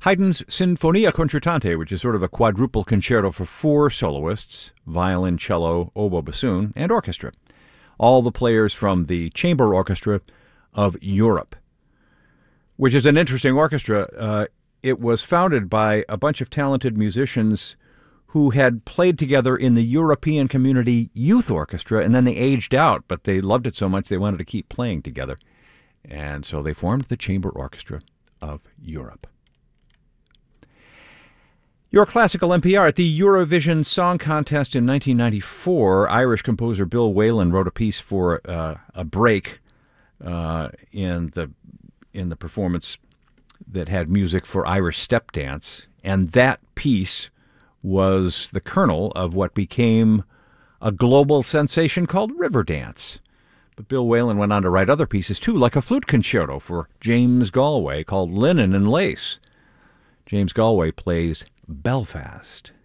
Haydn's Sinfonia Concertante, which is sort of a quadruple concerto for four soloists, violin, cello, oboe, bassoon, and orchestra. All the players from the Chamber Orchestra of Europe, which is an interesting orchestra. It was founded by a bunch of talented musicians who had played together in the European Community Youth Orchestra, and then they aged out, but they loved it so much they wanted to keep playing together. And so they formed the Chamber Orchestra of Europe. Your Classical NPR. At the Eurovision Song Contest in 1994, Irish composer Bill Whalen wrote a piece for a break in the performance that had music for Irish step dance, and that piece was the kernel of what became a global sensation called Riverdance. But Bill Whalen went on to write other pieces too, like a flute concerto for James Galway called Linen and Lace. James Galway plays Belfast.